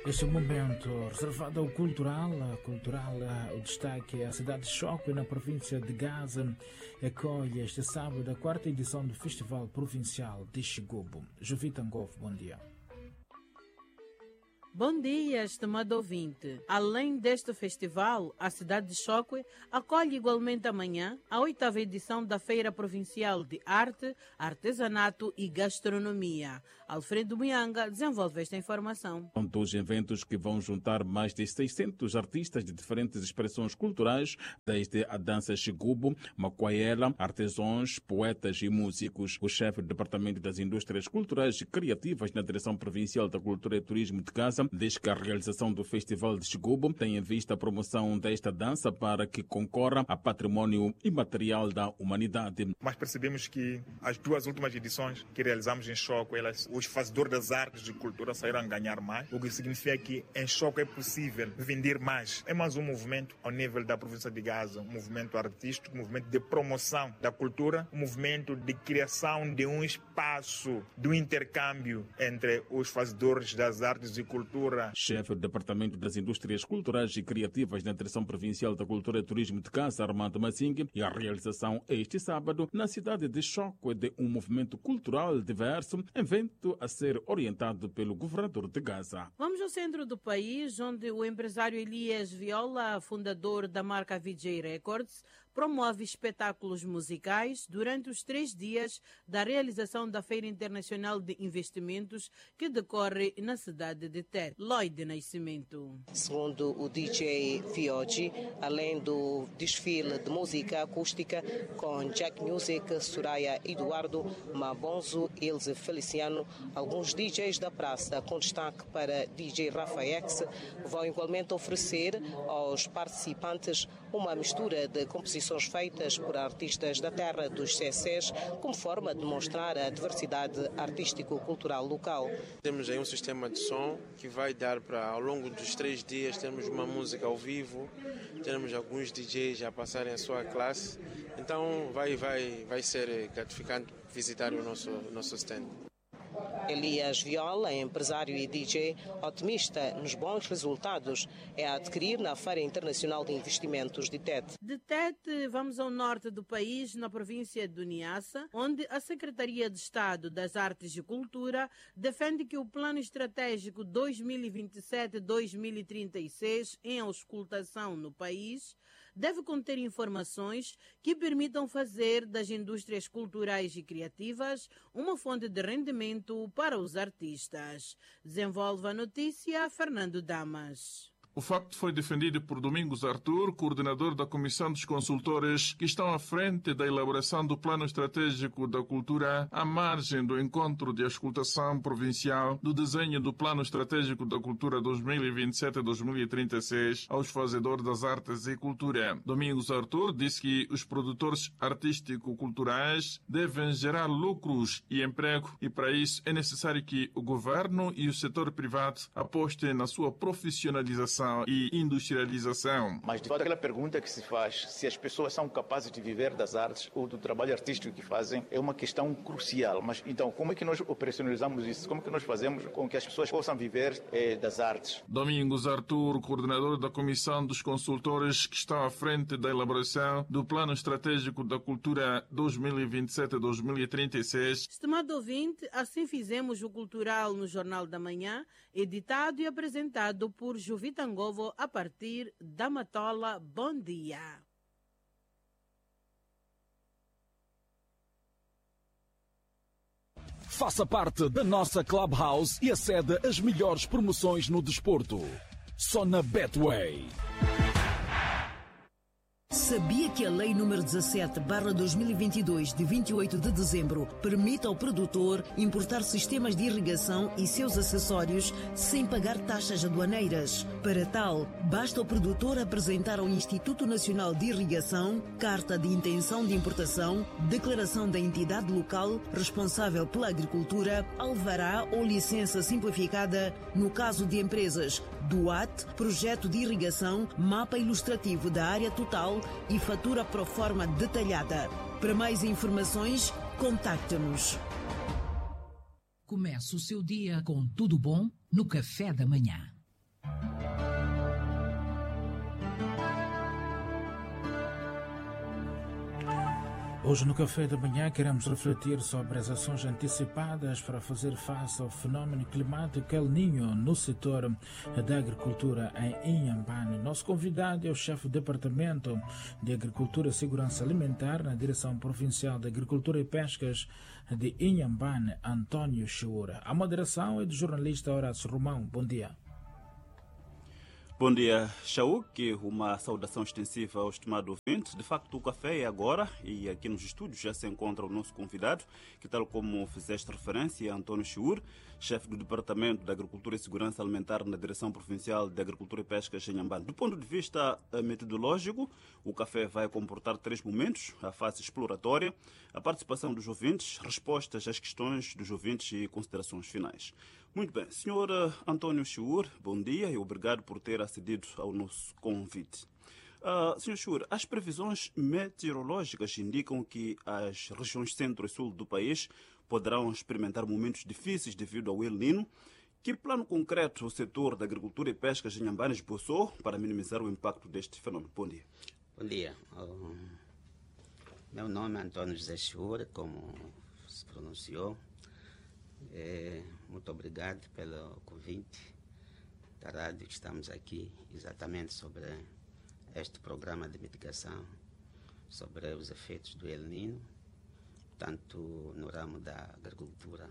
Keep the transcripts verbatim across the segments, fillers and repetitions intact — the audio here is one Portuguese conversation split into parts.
Este momento reservado ao cultural, cultural, o destaque é a cidade de Choque, na província de Gaza, acolhe este sábado a quarta edição do Festival Provincial de Xigubo. Jovita Ngovo, bom dia. Bom dia, estimado ouvinte. Além deste festival, a cidade de Choque acolhe igualmente amanhã a oitava edição da Feira Provincial de Arte, Artesanato e Gastronomia. Alfredo Muyanga desenvolve esta informação. São dois eventos que vão juntar mais de seiscentos artistas de diferentes expressões culturais, desde a dança Xigubo, macuaela, artesãos, poetas e músicos. O chefe do Departamento das Indústrias Culturais e Criativas na Direção Provincial da Cultura e Turismo de Gaza diz que a realização do Festival de Xigubo tem em vista a promoção desta dança para que concorra a património imaterial da humanidade. Mas percebemos que as duas últimas edições que realizamos em Choque, elas, os fazedores das artes de cultura saíram a ganhar mais, o que significa que em Choque é possível vender mais. É mais um movimento ao nível da província de Gaza, um movimento artístico, um movimento de promoção da cultura, um movimento de criação de um espaço de um intercâmbio entre os fazedores das artes e cultura. Chefe do Departamento das Indústrias Culturais e Criativas na Direção Provincial da Cultura e Turismo de Gaza, Armando Masing, e a realização este sábado na cidade de Choque de um movimento cultural diverso, evento a ser orientado pelo governador de Gaza. Vamos ao centro do país, onde o empresário Elias Viola, fundador da marca V J Records, promove espetáculos musicais durante os três dias da realização da Feira Internacional de Investimentos que decorre na cidade de Tete. Lloyd Nascimento. Segundo o D J Fioji, além do desfile de música acústica com Jack Music, Soraya Eduardo, Mabonzo, Ilse Feliciano, alguns D Js da praça, com destaque para D J Rafaex, vão igualmente oferecer aos participantes uma mistura de composições feitas por artistas da terra dos C Cs, como forma de mostrar a diversidade artístico-cultural local. Temos aí um sistema de som que vai dar para, ao longo dos três dias, termos uma música ao vivo, termos alguns D Js a passarem a sua classe. Então vai, vai, vai ser gratificante visitar o nosso, nosso stand. Elias Viola, empresário e D J, otimista nos bons resultados, é a adquirir na Feira Internacional de Investimentos de Tete. De Tete, vamos ao norte do país, na província de Niassa, onde a Secretaria de Estado das Artes e Cultura defende que o Plano Estratégico dois mil e vinte e sete a dois mil e trinta e seis, em auscultação no país, deve conter informações que permitam fazer das indústrias culturais e criativas uma fonte de rendimento para os artistas. Desenvolve a notícia Fernando Damas. O facto foi defendido por Domingos Artur, coordenador da Comissão dos Consultores, que estão à frente da elaboração do Plano Estratégico da Cultura, à margem do encontro de auscultação provincial do desenho do Plano Estratégico da Cultura dois mil e vinte e sete a dois mil e trinta e seis aos fazedores das artes e cultura. Domingos Artur disse que os produtores artístico-culturais devem gerar lucros e emprego, e para isso é necessário que o governo e o setor privado apostem na sua profissionalização e industrialização. Mas de fato aquela pergunta que se faz, se as pessoas são capazes de viver das artes ou do trabalho artístico que fazem, é uma questão crucial. Mas então, como é que nós operacionalizamos isso? Como é que nós fazemos com que as pessoas possam viver eh, das artes? Domingos Artur, coordenador da Comissão dos Consultores, que está à frente da elaboração do Plano Estratégico da Cultura dois mil e vinte e sete a dois mil e trinta e seis. Estimado ouvinte, assim fizemos o Cultural no Jornal da Manhã, editado e apresentado por Jovita Ngovo a partir da Matola. Bom dia. Faça parte da nossa Clubhouse e acede às melhores promoções no desporto. Só na Betway. Sabia que a Lei número dezassete barra dois mil e vinte e dois, de vinte e oito de dezembro, permite ao produtor importar sistemas de irrigação e seus acessórios sem pagar taxas aduaneiras? Para tal, basta o produtor apresentar ao Instituto Nacional de Irrigação carta de intenção de importação, declaração da entidade local responsável pela agricultura, alvará ou licença simplificada, no caso de empresas do A T, projeto de irrigação, mapa ilustrativo da área total e fatura pro forma detalhada. Para mais informações, contacte-nos. Comece o seu dia com tudo bom no café da manhã. Hoje no Café da Manhã queremos refletir sobre as ações antecipadas para fazer face ao fenómeno climático El Niño no setor da agricultura em Inhambane. Nosso convidado é o chefe do Departamento de Agricultura e Segurança Alimentar na Direção Provincial de Agricultura e Pescas de Inhambane, Antônio Chiura. A moderação é do jornalista Horácio Romão. Bom dia. Bom dia, Shauk. Uma saudação extensiva aos estimados ouvintes. De facto, o café é agora e aqui nos estúdios já se encontra o nosso convidado, que tal como fizeste referência, Antônio Chiura, chefe do Departamento de Agricultura e Segurança Alimentar na Direção Provincial de Agricultura e Pescas em Inhambane. Do ponto de vista metodológico, o café vai comportar três momentos: a fase exploratória, a participação dos ouvintes, respostas às questões dos ouvintes e considerações finais. Muito bem, senhor Antônio Chiura, bom dia e obrigado por ter acedido ao nosso convite. Uh, senhor Chiura, as previsões meteorológicas indicam que as regiões centro e sul do país poderão experimentar momentos difíceis devido ao El Niño. Que plano concreto o setor da agricultura e pescas em Inhambane esboçou para minimizar o impacto deste fenômeno? Bom dia. Bom dia. Um, meu nome é Antônio José Chiura, como se pronunciou. É, muito obrigado pelo convite da rádio, que estamos aqui exatamente sobre este programa de mitigação sobre os efeitos do El Niño, tanto no ramo da agricultura.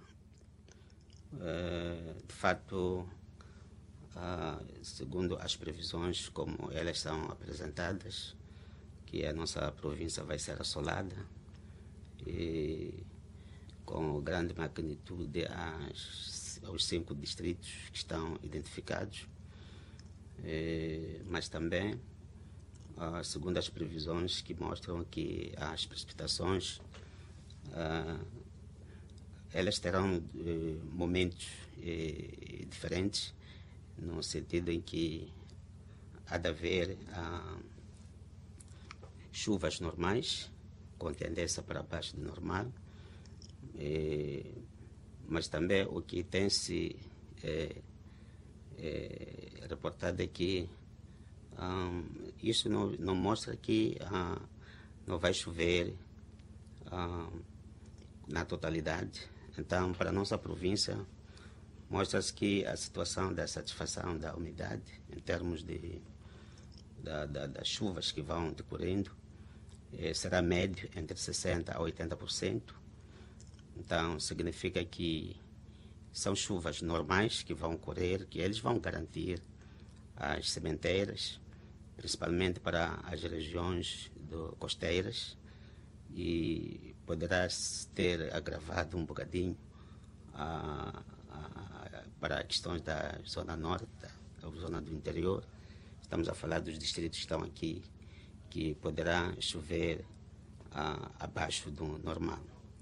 É, de fato, ah, segundo as previsões como elas são apresentadas, que a nossa província vai ser assolada e com grande magnitude às, aos cinco distritos que estão identificados, eh, mas também, ah, segundo as previsões que mostram que as precipitações ah, elas terão eh, momentos eh, diferentes, no sentido em que há de haver ah, chuvas normais, com tendência para baixo do normal. É, mas também o que tem se é, é, reportado é que um, isso não, não mostra que uh, não vai chover uh, na totalidade. Então, para a nossa província, mostra-se que a situação da satisfação da umidade, em termos de, da, da, das chuvas que vão decorrendo, é, será médio entre sessenta por cento a oitenta por cento. Então, significa que são chuvas normais que vão ocorrer, que eles vão garantir as sementeiras, principalmente para as regiões do, costeiras, e poderá ter agravado um bocadinho a, a, para questões da zona norte, da zona do interior. Estamos a falar dos distritos que estão aqui, que poderá chover a, abaixo do normal.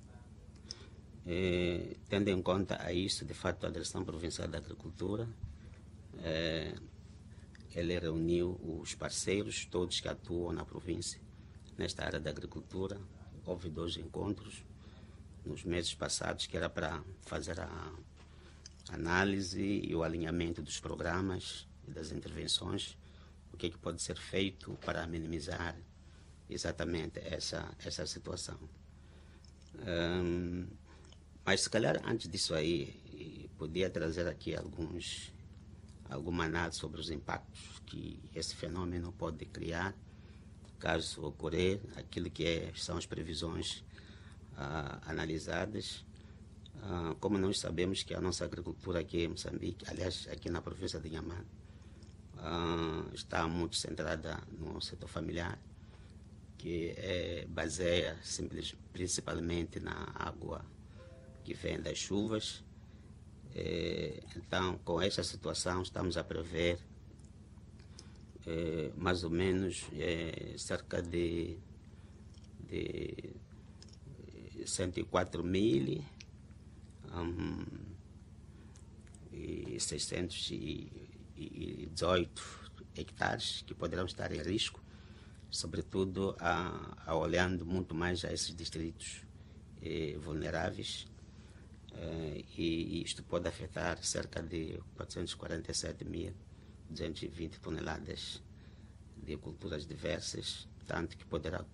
Eh, tendo em conta a isso, de fato, a Direção Provincial da Agricultura, eh, ele reuniu os parceiros todos que atuam na província nesta área da agricultura. Houve dois encontros nos meses passados, que era para fazer a análise e o alinhamento dos programas e das intervenções, o que, é que pode ser feito para minimizar exatamente essa, essa situação. Um, Mas, se calhar, antes disso aí, podia trazer aqui alguns, alguma análise sobre os impactos que esse fenômeno pode criar, caso ocorrer, aquilo que é, são as previsões ah, analisadas. Ah, como nós sabemos que a nossa agricultura aqui em Moçambique, aliás, aqui na província de Inhambane, ah, está muito centrada no setor familiar, que é, baseia simples, principalmente na água que vem das chuvas. É, então, com essa situação, estamos a prever é, mais ou menos é, cerca de, de cento e quatro mil um, e seiscentos e dezoito hectares que poderão estar em risco, sobretudo a, a olhando muito mais a esses distritos eh, vulneráveis. Uh, e isto pode afetar cerca de quatrocentos e quarenta e sete mil duzentas e vinte toneladas de culturas diversas, tanto que poderá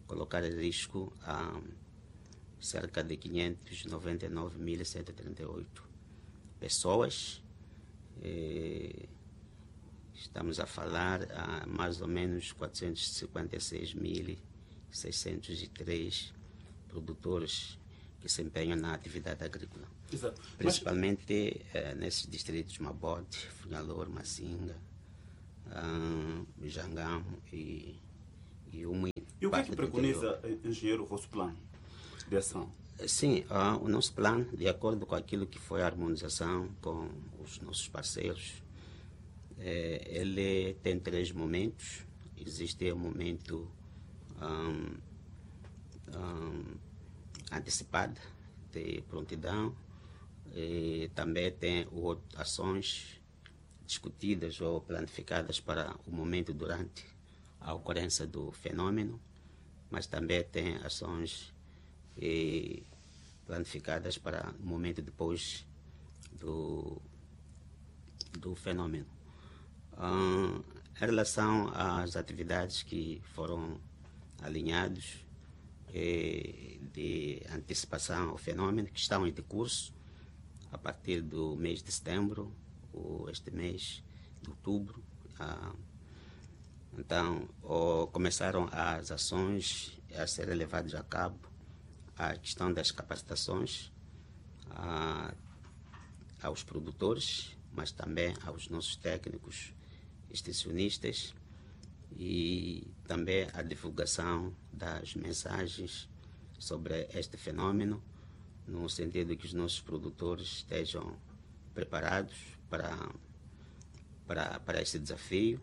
colocar em risco a cerca de quinhentas e noventa e nove mil cento e trinta e oito pessoas. E estamos a falar a mais ou menos quatrocentos e cinquenta e seis mil seiscentos e três produtores que se empenham na atividade agrícola. Exato. Principalmente Mas... eh, nesses distritos Mabote, Funhalor, Massinga, um, Jangamo e, e Umuim. E o que é que preconiza, engenheiro, o vosso plano de ação? Sim, uh, o nosso plano, de acordo com aquilo que foi a harmonização com os nossos parceiros, eh, ele tem três momentos. Existe o momento um, um, antecipado, de prontidão, e também tem outras ações discutidas ou planificadas para o momento durante a ocorrência do fenômeno, mas também tem ações e planificadas para o momento depois do, do fenômeno. Um, em relação às atividades que foram alinhadas eh, de antecipação ao fenômeno, que estão em curso a partir do mês de setembro, ou este mês de outubro, ah, então oh, começaram as ações a serem levadas a cabo, a questão das capacitações a, aos produtores, mas também aos nossos técnicos extensionistas, e também a divulgação das mensagens sobre este fenômeno, no sentido que os nossos produtores estejam preparados para, para, para esse desafio.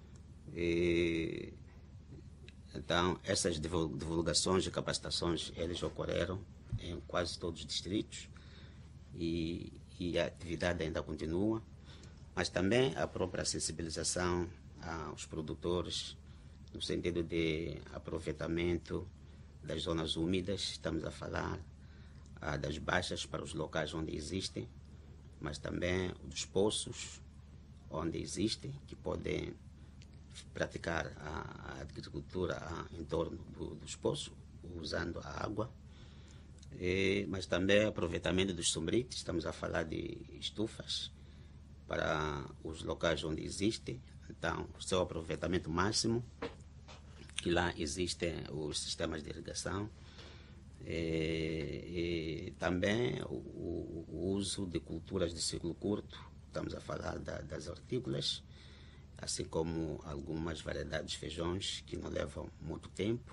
E, então, essas divulgações e capacitações, eles ocorreram em quase todos os distritos, e, e a atividade ainda continua, mas também a própria sensibilização aos produtores, no sentido de aproveitamento das zonas úmidas. Estamos a falar ah, das baixas para os locais onde existem, mas também dos poços onde existem, que podem praticar a agricultura em torno do, dos poços, usando a água, e, mas também aproveitamento dos sombrites. Estamos a falar de estufas para os locais onde existem, então o seu aproveitamento máximo, que lá existem os sistemas de irrigação, e, e também o, o uso de culturas de ciclo curto. Estamos a falar da, das hortícolas, assim como algumas variedades de feijões que não levam muito tempo.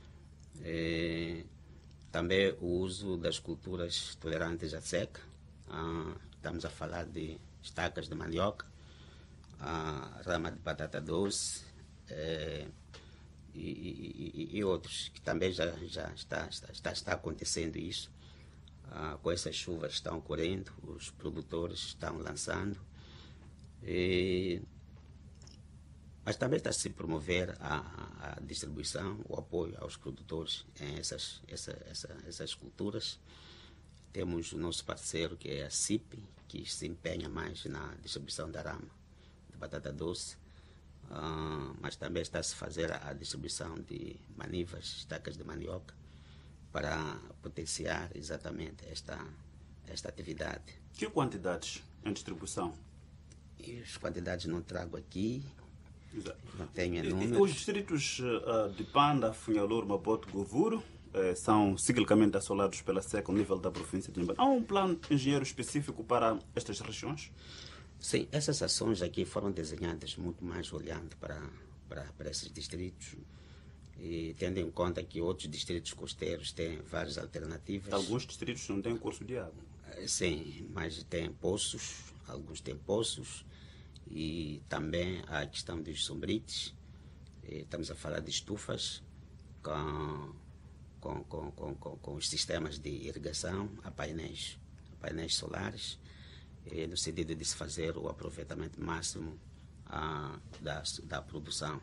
E também o uso das culturas tolerantes à seca. Ah, estamos a falar de estacas de mandioca, a rama de batata doce, eh, e, e, e outros, que também já, já está, está, está acontecendo isso. Ah, com essas chuvas estão ocorrendo, os produtores estão lançando. E, mas também está a se promover a, a distribuição, o apoio aos produtores em essas, essa, essa, essas culturas. Temos o nosso parceiro, que é a C I P, que se empenha mais na distribuição da rama de batata doce, uh, mas também está a se fazer a distribuição de manivas, estacas de mandioca, para potenciar exatamente esta, esta atividade. Que quantidades em distribuição? E as quantidades não trago aqui. Exato. Não tenho números. Os distritos uh, de Panda, Funhalor, Mabote, Govuro uh, são ciclicamente assolados pela seca ao nível da província de Inhambane. Há um plano engenheiro específico para estas regiões? Sim, essas ações aqui foram desenhadas muito mais olhando para, para, para esses distritos, e tendo em conta que outros distritos costeiros têm várias alternativas. Alguns distritos não têm curso de água. Sim, mas têm poços, alguns têm poços. E também a questão dos sombrites. Estamos a falar de estufas com, com, com, com, com, com os sistemas de irrigação a painéis, a painéis solares, no sentido de se fazer o aproveitamento máximo a, da, da produção.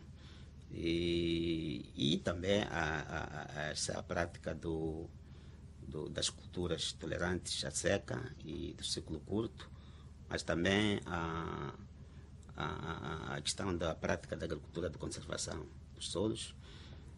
E, e também a, a, a essa prática do, do, das culturas tolerantes à seca e do ciclo curto, mas também a A, a questão da prática da agricultura de conservação dos solos,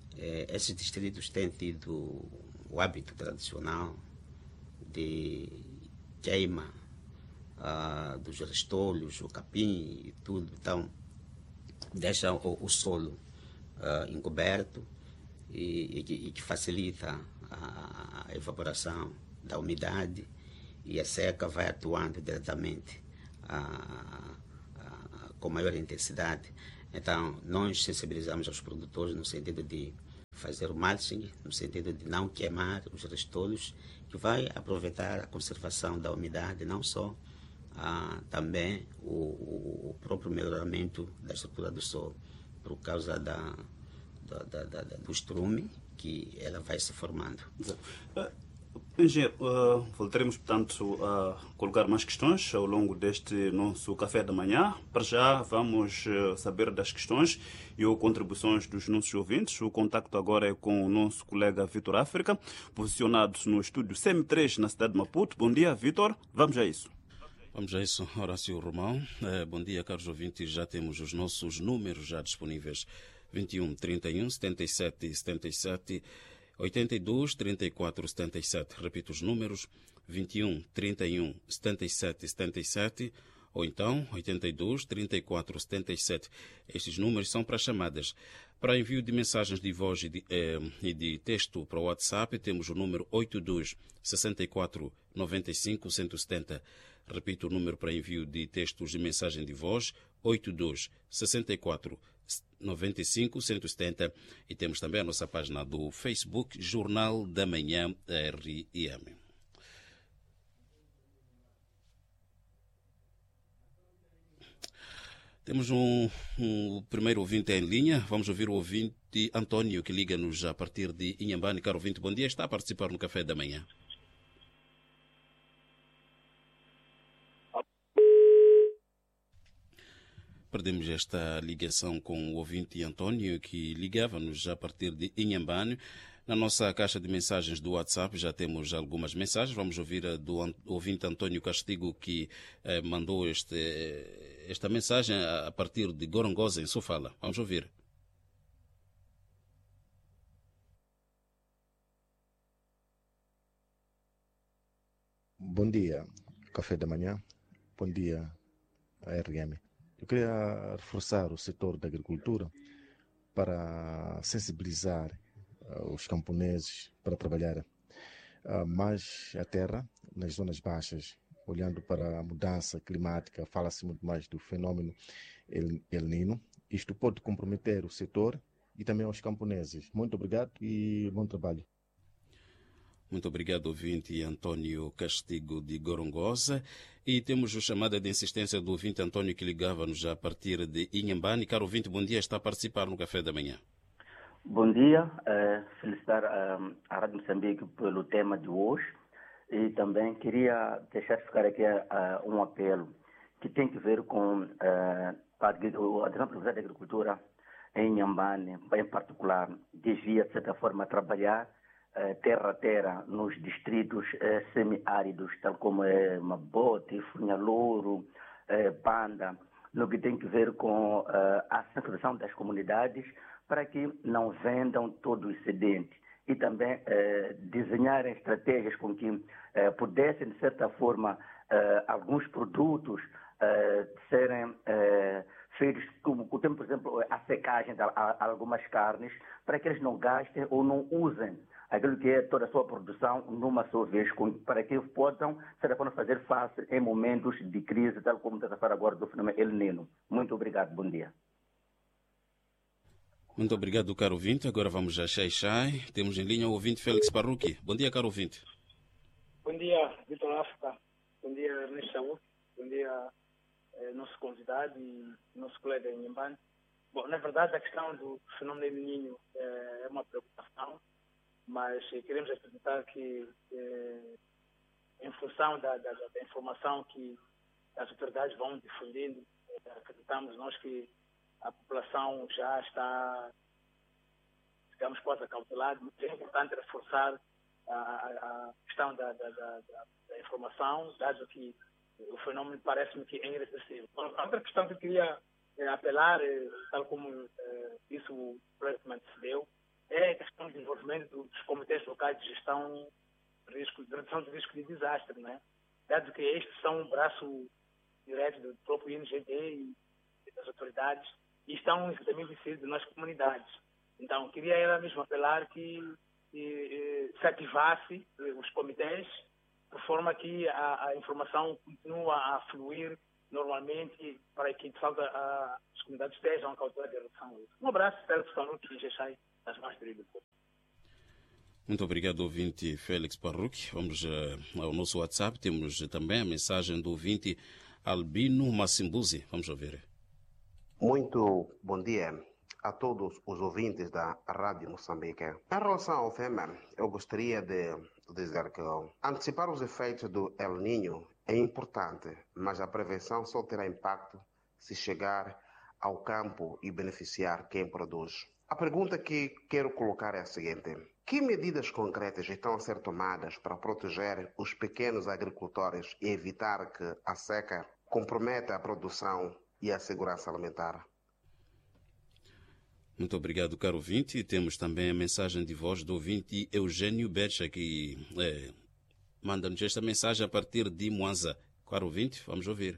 eh, esses distritos têm tido o hábito tradicional de queima ah, dos restolhos, o capim e tudo. Então, deixa o, o solo ah, encoberto e, e, que, e que facilita a, a evaporação da umidade, e a seca vai atuando diretamente a, a, com maior intensidade. Então, nós sensibilizamos os produtores no sentido de fazer o mulching, no sentido de não queimar os restolhos, que vai aproveitar a conservação da umidade, não só, ah, também o, o próprio melhoramento da estrutura do solo, por causa da, da, da, da, do estrume que ela vai se formando. Engenheiro, uh, voltaremos, portanto, a colocar mais questões ao longo deste nosso café da manhã. Para já, vamos uh, saber das questões e ou contribuições dos nossos ouvintes. O contacto agora é com o nosso colega Vitor África, posicionado no estúdio C M três, na cidade de Maputo. Bom dia, Vitor. Vamos a isso. Vamos a isso, Horácio Romão. Uh, bom dia, caros ouvintes. Já temos os nossos números já disponíveis. vinte e um, trinta e um, setenta e sete, setenta e sete... oitenta e dois, trinta e quatro, setenta e sete. Repito os números: vinte e um, trinta e um, setenta e sete, setenta e sete, ou então oitenta e dois, trinta e quatro, setenta e sete. Estes números são para chamadas. Para envio de mensagens de voz e de, eh, e de texto para o WhatsApp, temos o número oitenta e dois, sessenta e quatro, noventa e cinco, cento e setenta. Repito o número para envio de textos de mensagem de voz: oitenta e dois, sessenta e quatro, noventa e cinco, cento e setenta. E temos também a nossa página do Facebook, Jornal da Manhã R I M. Temos um, um primeiro ouvinte em linha. Vamos ouvir o ouvinte António, que liga-nos a partir de Inhambane. Caro ouvinte, bom dia. Está a participar no Café da Manhã. Perdemos esta ligação com o ouvinte António, que ligava-nos a partir de Inhambane. Na nossa caixa de mensagens do WhatsApp já temos algumas mensagens. Vamos ouvir a do ouvinte António Castigo, que eh, mandou este, esta mensagem a partir de Gorongosa, em Sofala. Vamos ouvir. Bom dia, Café da Manhã. Bom dia, a R M. Eu queria reforçar o setor da agricultura para sensibilizar uh, os camponeses para trabalhar uh, mais a terra nas zonas baixas, olhando para a mudança climática. Fala-se muito mais do fenômeno El, El Nino. Isto pode comprometer o setor e também os camponeses. Muito obrigado e bom trabalho. Muito obrigado, ouvinte António Castigo de Gorongosa. E temos a chamada de insistência do ouvinte António, que ligava-nos a partir de Inhambane. Caro ouvinte, bom dia, está a participar no Café da Manhã. Bom dia, uh, felicitar uh, a Rádio Moçambique pelo tema de hoje, e também queria deixar ficar aqui uh, um apelo que tem que ver com uh, a Direção da Agricultura em Inhambane, em particular, devia, de certa forma, trabalhar terra a terra nos distritos eh, semiáridos, tal como eh, Mabote, Funhalouro, eh, Panda, no que tem que ver com eh, a sensibilização das comunidades para que não vendam todo o excedente, e também eh, desenharem estratégias com que eh, pudessem, de certa forma, eh, alguns produtos eh, serem eh, feitos, como, como, por exemplo, a secagem de algumas carnes, para que eles não gastem ou não usem aquilo que é toda a sua produção numa só vez, para que possam, de certa forma, fazer face em momentos de crise, tal como está a falar agora do fenômeno El Nino. Muito obrigado, bom dia. Muito obrigado, caro ouvinte. Agora vamos a Xai Xai. Temos em linha o ouvinte Félix Parruqui. Bom dia, caro ouvinte. Bom dia, Vitor África. Bom dia, Ernesto Saúde. Bom dia, eh, nosso convidado e nosso colega em Inhambane. Bom, na verdade, a questão do fenômeno El Niño eh, é uma preocupação, mas queremos acreditar que, eh, em função da, da, da informação que as autoridades vão difundindo, eh, acreditamos nós que a população já está, digamos, quase acautelada. É importante reforçar a, a questão da, da, da, da informação, dado que o fenômeno parece-me que é irreversível. A outra questão que eu queria é, apelar, é, tal como é, isso o presidente se deu, é a questão do desenvolvimento dos comitês locais de gestão de risco, de redução de risco de desastre, né? Dado que estes são um braço direto do próprio I N G D e das autoridades e estão exatamente inseridos nas comunidades. Então, queria ela mesmo apelar que, que se ativasse os comitês de forma que a, a informação continue a fluir normalmente para que, de fato, a, as comunidades estejam com a altura de redução. Um abraço, Félix Parruque e Jexai, das mais queridas. Muito obrigado, ouvinte Félix Parruque. Vamos uh, ao nosso WhatsApp. Temos também a mensagem do ouvinte Albino Massimbuzi. Vamos ouvir. Muito bom dia a todos os ouvintes da Rádio Moçambique. Em relação ao tema, eu gostaria de dizer que antecipar os efeitos do El Niño é importante, mas a prevenção só terá impacto se chegar ao campo e beneficiar quem produz. A pergunta que quero colocar é a seguinte: que medidas concretas estão a ser tomadas para proteger os pequenos agricultores e evitar que a seca comprometa a produção e a segurança alimentar? Muito obrigado, caro ouvinte. E temos também a mensagem de voz do ouvinte Eugênio Becha, que é, manda-nos esta mensagem a partir de Mwanza. Caro ouvinte, vamos ouvir.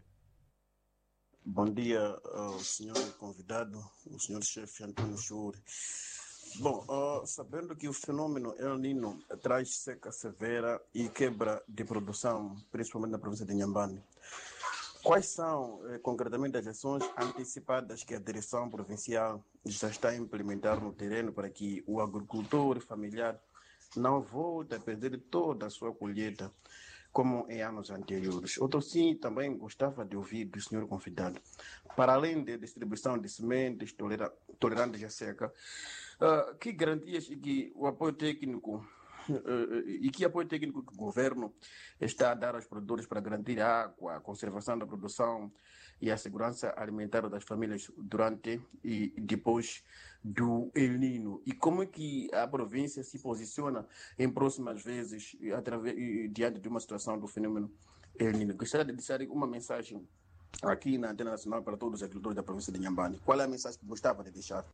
Bom dia ao senhor convidado, o senhor chefe Antônio Churi. Bom, uh, sabendo que o fenômeno El Niño traz seca severa e quebra de produção, principalmente na província de Inhambane, quais são, eh, concretamente, as ações antecipadas que a direção provincial já está a implementar no terreno para que o agricultor familiar não volte a perder toda a sua colheita, como em anos anteriores? Outro sim, também gostava de ouvir do senhor convidado, para além da distribuição de sementes tolera tolerantes à seca, uh, que garantias e que o apoio técnico Uh, e que apoio técnico que o governo está a dar aos produtores para garantir a água, a conservação da produção e a segurança alimentar das famílias durante e depois do El Niño? E como é que a província se posiciona em próximas vezes através, diante de uma situação do fenômeno El Niño? Gostaria de deixar uma mensagem aqui na Antena Nacional para todos os agricultores da província de Inhambane. Qual é a mensagem que gostava de deixar?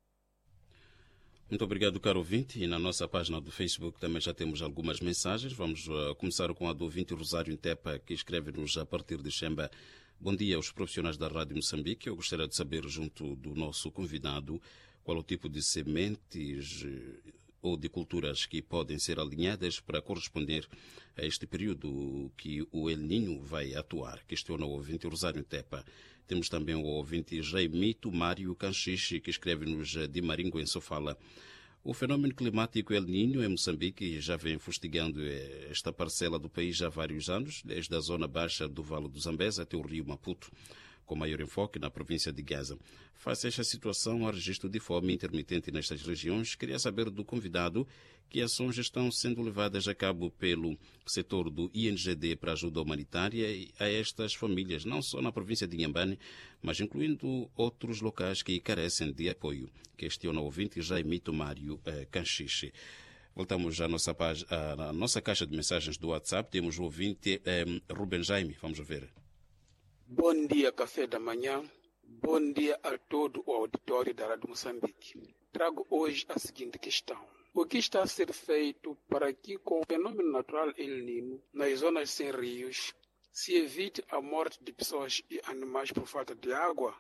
Muito obrigado, caro ouvinte. E na nossa página do Facebook também já temos algumas mensagens. Vamos uh, começar com a do ouvinte Rosário Intepa, que escreve-nos a partir de Xemba. Bom dia aos profissionais da Rádio Moçambique. Eu gostaria de saber, junto do nosso convidado, qual o tipo de sementes uh, ou de culturas que podem ser alinhadas para corresponder a este período que o El Niño vai atuar. Questiona o ouvinte Rosário Intepa. Temos também o ouvinte Jaimito Mário Canchiche, que escreve-nos de Maringo, em Sofala. O fenômeno climático El Niño em Moçambique já vem fustigando esta parcela do país há vários anos, desde a zona baixa do Vale do Zambeze até o rio Maputo, com maior enfoque na província de Gaza. Face a esta situação, há registro de fome intermitente nestas regiões. Queria saber do convidado que ações estão sendo levadas a cabo pelo setor do I N G D para ajuda humanitária a estas famílias, não só na província de Inhambane, mas incluindo outros locais que carecem de apoio. Questiona o ouvinte Jaimito Mário eh, Canchiche. Voltamos à nossa, à nossa caixa de mensagens do WhatsApp. Temos o ouvinte eh, Ruben Jaime. Vamos ver. Bom dia, Café da Manhã. Bom dia a todo o auditório da Rádio Moçambique. Trago hoje a seguinte questão. O que está a ser feito para que, com o fenômeno natural El Niño, nas zonas sem rios, se evite a morte de pessoas e animais por falta de água?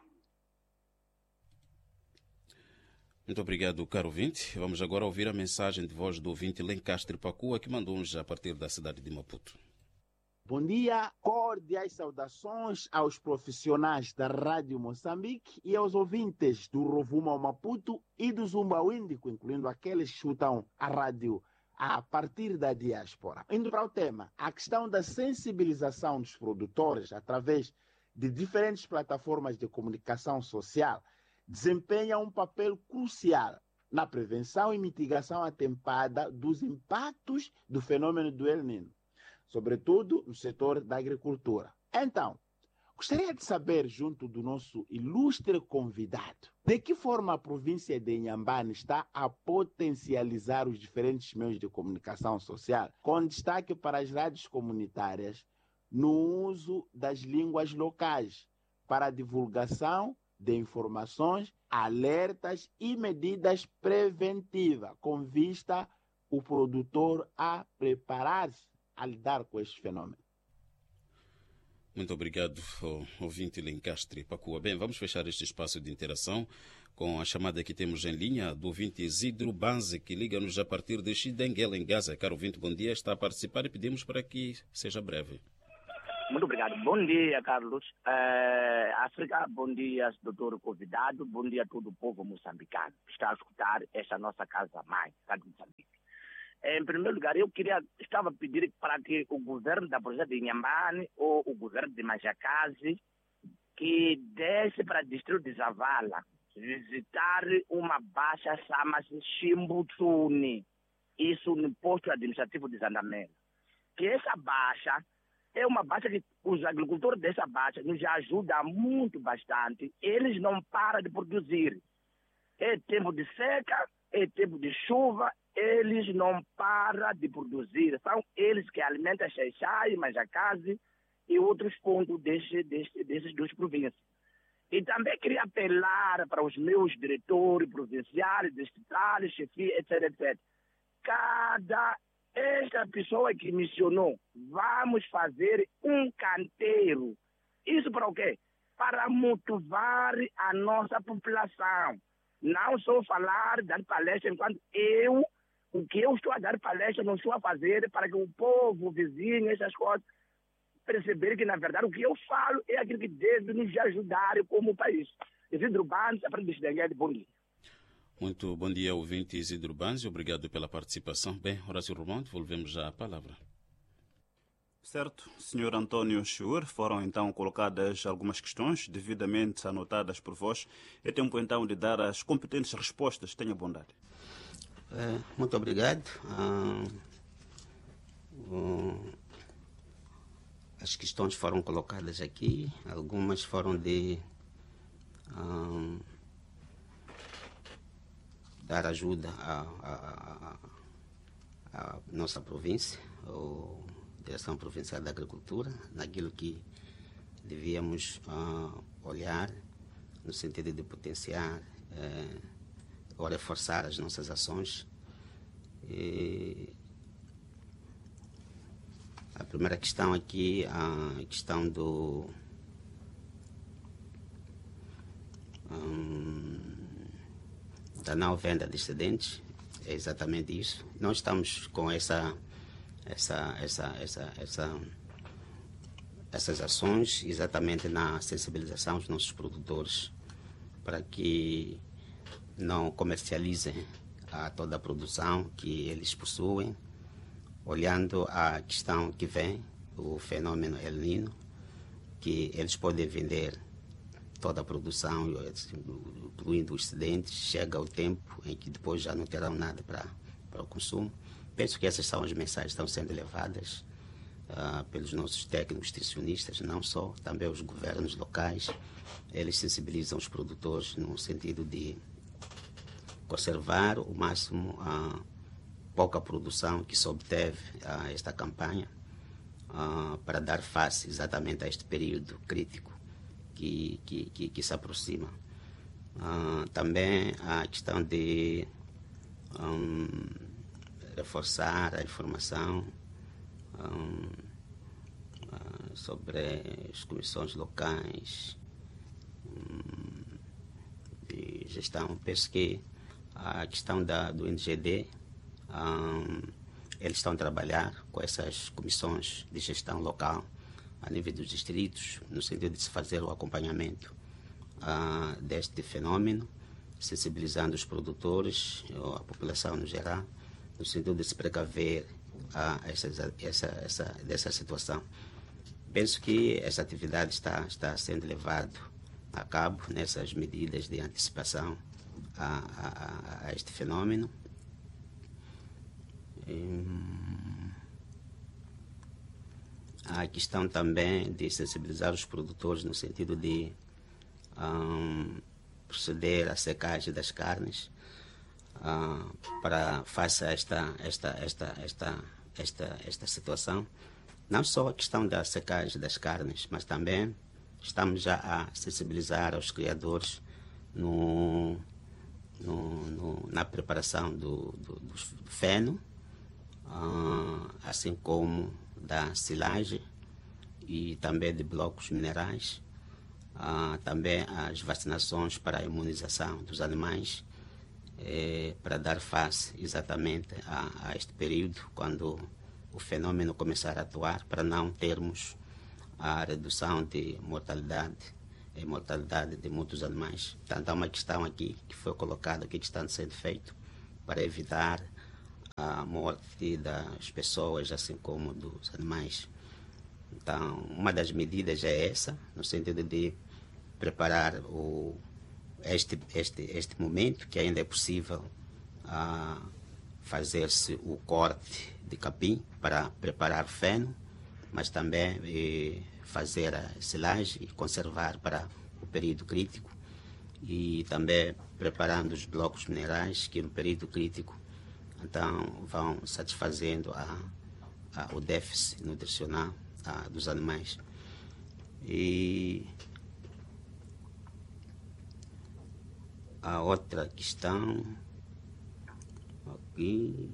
Muito obrigado, caro ouvinte. Vamos agora ouvir a mensagem de voz do ouvinte Lencastre Pacua, que mandou-nos a partir da cidade de Maputo. Bom dia, cordiais saudações aos profissionais da Rádio Moçambique e aos ouvintes do Rovuma ao Maputo e do Zumba Índico, incluindo aqueles que escutam a rádio a partir da diáspora. Indo para o tema, a questão da sensibilização dos produtores através de diferentes plataformas de comunicação social desempenha um papel crucial na prevenção e mitigação atempada dos impactos do fenômeno do El Niño, sobretudo no setor da agricultura. Então, gostaria de saber, junto do nosso ilustre convidado, de que forma a província de Inhambane está a potencializar os diferentes meios de comunicação social, com destaque para as rádios comunitárias, no uso das línguas locais, para a divulgação de informações, alertas e medidas preventivas com vista o produtor a preparar-se a lidar com este fenômeno. Muito obrigado, ouvinte Lencastre Pacua. Bem, vamos fechar este espaço de interação com a chamada que temos em linha do ouvinte Isidro Banze, que liga-nos a partir de Xidenguela, em Gaza. Caro ouvinte, bom dia, está a participar e pedimos para que seja breve. Muito obrigado. Bom dia, Carlos. É, África, bom dia, doutor convidado, bom dia a todo o povo moçambicano que está a escutar esta nossa casa-mãe, Rádio Moçambique. Em primeiro lugar, eu queria, estava a pedir para que o governo da província de Inhambane ou o governo de Majacase que desce para o distrito de Zavala visitar uma baixa chama-se Chimbutsuni, isso no posto administrativo de Zandamela. Que essa baixa é uma baixa que os agricultores dessa baixa nos ajudam muito bastante. Eles não param de produzir. É tempo de seca, é tempo de chuva, eles não param de produzir. São eles que alimentam Xaixai, Majacase e outros pontos desse, desse, desses duas províncias. E também queria apelar para os meus diretores provinciais, distritais, chefias, etc, etcétera. Cada esta pessoa que mencionou, vamos fazer um canteiro. Isso para o quê? Para motivar a nossa população. Não só falar, dar palestra, enquanto eu, o que eu estou a dar palestra, não estou a fazer para que o povo, o vizinho, essas coisas, perceber que, na verdade, o que eu falo é aquilo que deve nos ajudar como país. Isidro Banzi, para de bom dia. Muito bom dia, ouvinte Isidro Banzi. Obrigado pela participação. Bem, Horácio Romão, devolvemos já a palavra. Certo, senhor Antônio Chur, foram então colocadas algumas questões devidamente anotadas por vós. É tempo então de dar as competentes respostas. Tenha bondade. É, muito obrigado. Ah, um, as questões foram colocadas aqui, algumas foram de um, dar ajuda à, à, à, à nossa província, ou Direção Provincial da Agricultura, naquilo que devíamos uh, olhar no sentido de potenciar uh, ou reforçar as nossas ações. E a primeira questão aqui, a questão do um, da não venda de excedentes, é exatamente isso. Nós estamos com essa essa essa essa essa essas ações exatamente na sensibilização dos nossos produtores para que não comercializem a toda a produção que eles possuem, olhando a questão que vem, o fenômeno El Niño, que eles podem vender toda a produção, incluindo os excedentes, chega o tempo em que depois já não terão nada para, para o consumo. Penso que essas são as mensagens que estão sendo levadas uh, pelos nossos técnicos nutricionistas, não só, também os governos locais. Eles sensibilizam os produtores no sentido de conservar o máximo a pouca produção que se obteve a esta campanha uh, para dar face exatamente a este período crítico que, que, que, que se aproxima. Uh, também a questão de um, reforçar a informação um, uh, sobre as comissões locais um, de gestão. Penso que a questão da, do N G D, um, eles estão a trabalhar com essas comissões de gestão local a nível dos distritos, no sentido de se fazer o acompanhamento uh, deste fenômeno, sensibilizando os produtores, a população no geral, no sentido de se precaver uh, essa, essa, essa, dessa situação. Penso que essa atividade está, está sendo levada a cabo nessas medidas de antecipação a, a, a este fenômeno. Hum, a questão também de sensibilizar os produtores no sentido de um, proceder à secagem das carnes uh, para face a esta, esta, esta, esta, esta, esta situação. Não só a questão da secagem das carnes, mas também estamos já a sensibilizar os criadores no, no, no, na preparação do, do, do feno, uh, assim como da silagem e também de blocos minerais, uh, também as vacinações para a imunização dos animais, eh, para dar face exatamente a, a este período, quando o fenômeno começar a atuar, para não termos a redução de mortalidade e mortalidade de muitos animais. Portanto, há uma questão aqui que foi colocada, aqui que está sendo feito para evitar a morte das pessoas, assim como dos animais. Então, uma das medidas é essa, no sentido de preparar o, este, este, este momento, que ainda é possível uh, fazer-se o corte de capim para preparar o feno, mas também eh, fazer a silagem e conservar para o período crítico, e também preparando os blocos minerais que no período crítico então vão satisfazendo a, a, o déficit nutricional a, dos animais. E a outra questão aqui,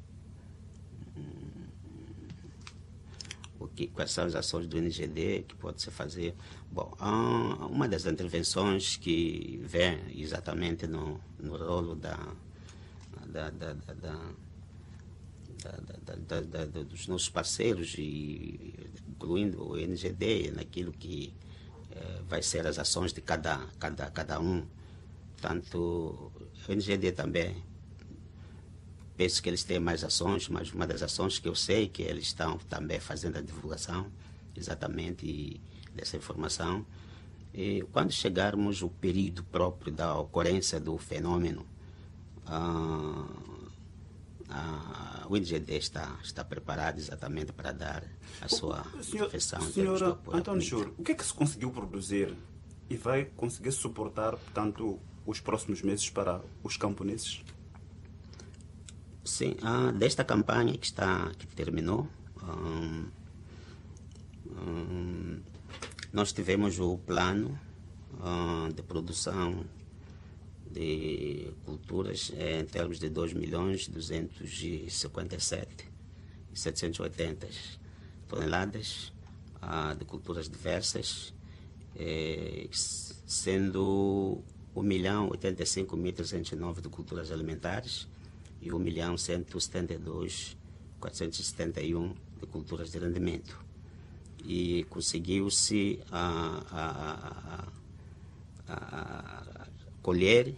o que, quais são as ações do N G D que pode se fazer? Bom, uma das intervenções que vem exatamente no, no rolo da, da, da, da, da, da, da, da, da dos nossos parceiros, e incluindo o N G D, naquilo que eh, vai ser as ações de cada, cada, cada um. Portanto, o N G D também, penso que eles têm mais ações, mas uma das ações que eu sei que eles estão também fazendo a divulgação exatamente dessa informação. E quando chegarmos o período próprio da ocorrência do fenômeno, ah, ah, o N G D está, está preparado exatamente para dar a sua intervenção. Senhora Antônio Chur, o que é que se conseguiu produzir e vai conseguir suportar, portanto, os próximos meses para os camponeses? Sim, ah, desta campanha que, está, que terminou, um, um, nós tivemos o plano um, de produção de culturas em termos de dois milhões duzentos e cinquenta e sete mil setecentos e oitenta toneladas uh, de culturas diversas, eh, sendo um milhão oitenta e cinco mil trezentos e nove de culturas alimentares e um milhão cento e setenta e dois mil quatrocentos e setenta e um de culturas de rendimento. E conseguiu-se a, a, a, a colher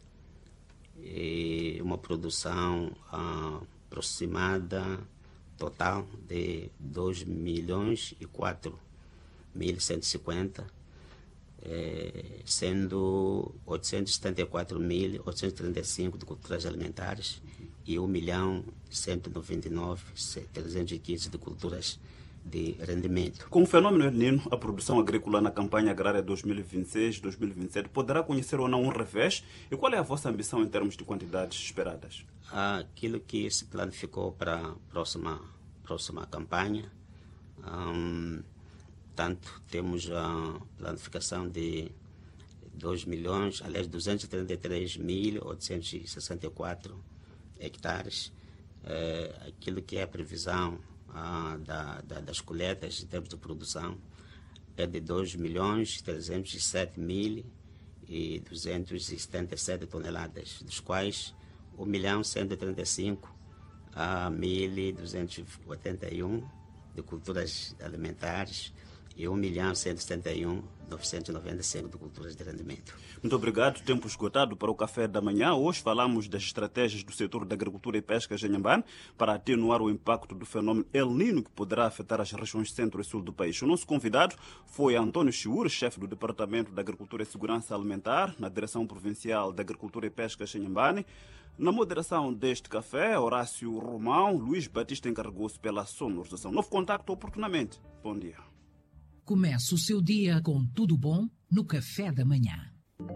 e uma produção a, aproximada total de dois milhões e quatro mil cento e cinquenta, eh, sendo oitocentos e setenta e quatro mil oitocentos e trinta e cinco de culturas alimentares e um milhão cento e noventa e nove mil trezentos e quinze de culturas de rendimento. Com o fenômeno El Niño, a produção agrícola na campanha agrária dois mil e vinte e seis dois mil e vinte e sete poderá conhecer ou não um revés? E qual é a vossa ambição em termos de quantidades esperadas? Aquilo que se planificou para a próxima, próxima campanha, um, tanto temos a planificação de dois milhões, aliás, duzentos e trinta e três mil oitocentos e sessenta e quatro hectares, é, aquilo que é a previsão ah, da, da, das colheitas em termos de produção é de dois milhões trezentos e sete mil duzentos e setenta e sete toneladas, dos quais um milhão cento e trinta e cinco mil duzentos e oitenta e um de culturas alimentares e um milhão cento e setenta e um mil novecentos e noventa e cinco de culturas de rendimento. Muito obrigado. Tempo esgotado para o café da manhã. Hoje falamos das estratégias do setor da agricultura e pesca em Inhambane para atenuar o impacto do fenômeno El Niño que poderá afetar as regiões centro e sul do país. O nosso convidado foi Antônio Chur, chefe do Departamento da Agricultura e Segurança Alimentar na Direção Provincial da Agricultura e Pesca em Inhambane. Na moderação deste café, Horácio Romão, Luís Batista encarregou-se pela sonorização. Novo contacto oportunamente. Bom dia. Comece o seu dia com tudo bom no café da manhã.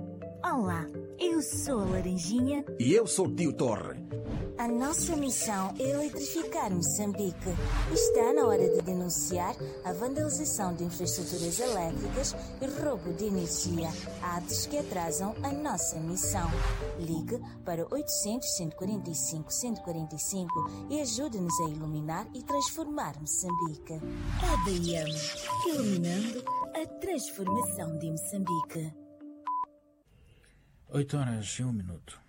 Olá, eu sou a Laranjinha. E eu sou o Tio Torre. A nossa missão é eletrificar Moçambique. Está na hora de denunciar a vandalização de infraestruturas elétricas e roubo de energia, atos que atrasam a nossa missão. Ligue para oitocentos, cento e quarenta e cinco, cento e quarenta e cinco e ajude-nos a iluminar e transformar Moçambique. A D I M, iluminando a transformação de Moçambique. oito horas e um minuto.